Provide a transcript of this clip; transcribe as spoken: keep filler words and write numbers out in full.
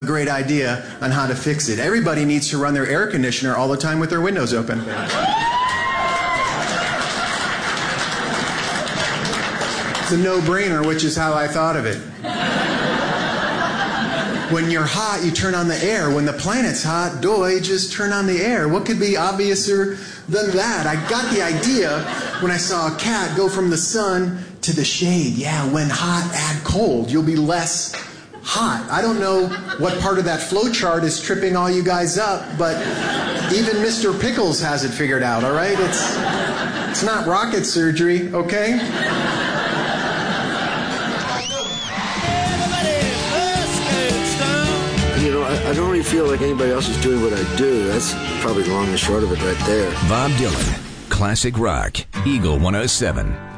great idea on how to fix it. Everybody needs to run their air conditioner all the time with their windows open. It's a no-brainer, which is how I thought of it. When you're hot, you turn on the air. When the planet's hot, doy, just turn on the air. What could be obviouser than that? I got the idea when I saw a cat go from the sun to the shade. Yeah, when hot, add cold. You'll be less hot. I don't know what part of that flow chart is tripping all you guys up, but even Mister Pickles has it figured out, all right? It's, it's not rocket surgery, okay? You know, I, I don't really feel like anybody else is doing what I do. That's probably long and short of it right there. Bob Dylan, Classic Rock, Eagle one oh seven.